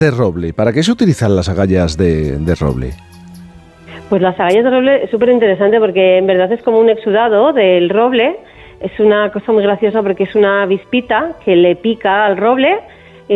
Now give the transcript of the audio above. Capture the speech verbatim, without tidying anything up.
de roble. ¿Para qué se utilizan las agallas de, de roble? Pues las agallas de roble es súper interesante porque en verdad es como un exudado del roble. Es una cosa muy graciosa porque es una avispita que le pica al roble